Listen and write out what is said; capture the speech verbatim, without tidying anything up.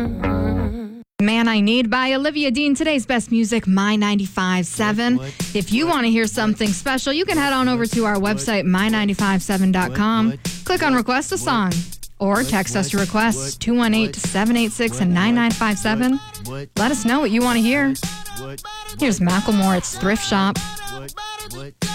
Man I Need by Olivia Dean. Today's best music, My ninety-five point seven. If you want to hear something special, you can head on over to our website, my nine five seven dot com. Click on Request a Song or text us your requests, two one eight, seven eight six, nine nine five seven. Let us know what you want to hear. Here's Macklemore, It's Thrift Shop. What?